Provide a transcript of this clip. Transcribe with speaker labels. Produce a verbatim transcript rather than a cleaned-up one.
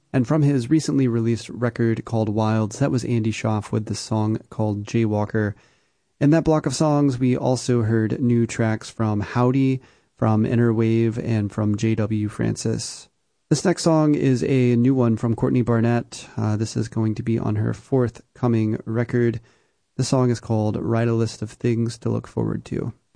Speaker 1: And from his recently released record called Wilds, that was Andy Schaaf with the song called Jaywalker. In that block of songs, we also heard new tracks from Howdy, from Inner Wave, and from J W Francis. This next song is a new one from Courtney Barnett. Uh, this is going to be on her forthcoming record. The song is called Write a List of Things to Look Forward to.